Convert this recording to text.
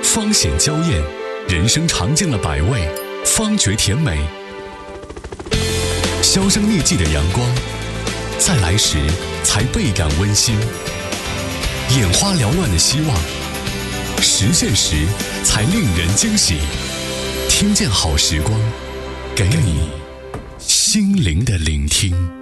方显娇艳，人生尝尽了百味，方觉甜美。销声匿迹的阳光，在来时才倍感温馨。眼花缭乱的希望，实现时才令人惊喜。听见好时光，给你心灵的聆听。